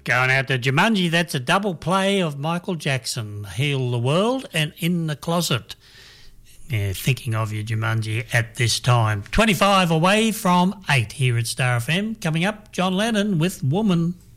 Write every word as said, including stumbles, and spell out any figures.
Going out to Jumanji, that's a double play of Michael Jackson, Heal the World and In the Closet. Yeah, thinking of you, Jumanji, at this time. twenty-five away from eight here at Star F M. Coming up, John Lennon with Woman.